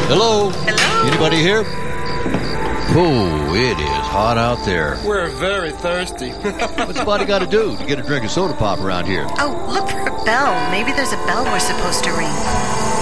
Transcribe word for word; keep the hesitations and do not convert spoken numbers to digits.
Hello? Hello? Anybody here? Oh, it is hot out there. We're very thirsty. What's somebody got to do to get a drink of soda pop around here? Oh, look for a bell. Maybe there's a bell we're supposed to ring.